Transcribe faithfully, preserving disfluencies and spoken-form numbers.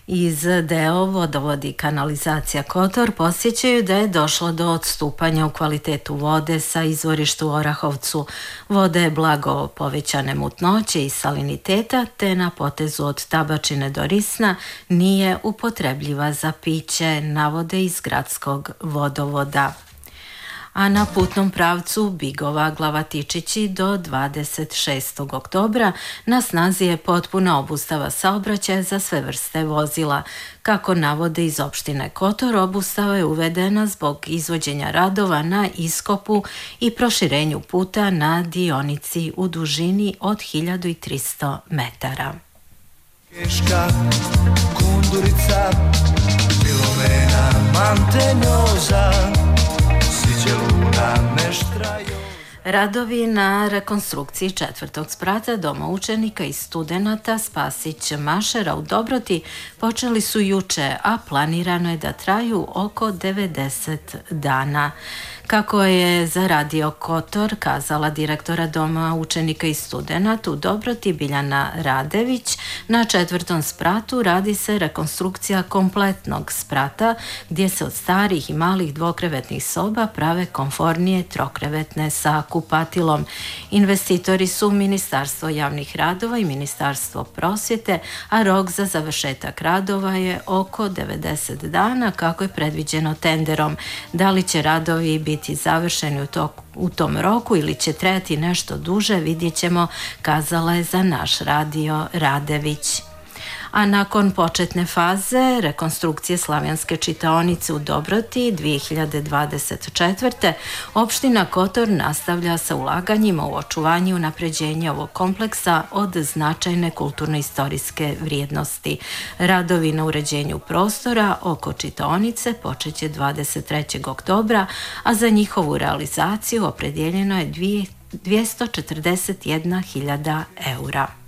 Iz D O Vodovod i kanalizacija Kotor posjećaju da je došlo do odstupanja u kvalitetu vode sa izvorišta u Orahovcu. Voda je blago povećane mutnoće i saliniteta, te na potezu od Tabačine do Risna nije upotrebljiva za piće, navode iz gradskog vodovoda. A na putnom pravcu Bigova Glavatičići do dvadeset šestog oktobra na snazi je potpuna obustava saobraćaja za sve vrste vozila. Kako navode iz opštine Kotor, obustava je uvedena zbog izvođenja radova na iskopu i proširenju puta na dionici u dužini od hiljadu tristo metara. Keška, Kundurica, Filomena, Mantenjoza, Radovi na rekonstrukciji četvrtog sprata Doma učenika i studenata Spasić Mašera u Dobroti počeli su juče, a planirano je da traju oko devedeset dana. Kako je za Radio Kotor kazala direktora Doma učenika i studenata u Dobroti Biljana Radević, na četvrtom spratu radi se rekonstrukcija kompletnog sprata gdje se od starih i malih dvokrevetnih soba prave komfornije trokrevetne sa kupatilom. Investitori su Ministarstvo javnih radova i Ministarstvo prosvjete, a rok za završetak radova je oko devedeset dana kako je predviđeno tenderom. Da li će radovi biti završeni u, to, u tom roku ili će trajati nešto duže, vidjet ćemo, kazala je za naš radio Radević. A nakon početne faze rekonstrukcije Slavijanske čitaonice u Dobroti dvije hiljade dvadeset četvrte. opština Kotor nastavlja sa ulaganjima u očuvanje i unapređenje ovog kompleksa od značajne kulturno-istorijske vrijednosti. Radovi na uređenju prostora oko čitaonice počeće dvadeset trećeg oktobra, a za njihovu realizaciju opredjeljeno je dvjesto četrdeset jedna hiljada eura.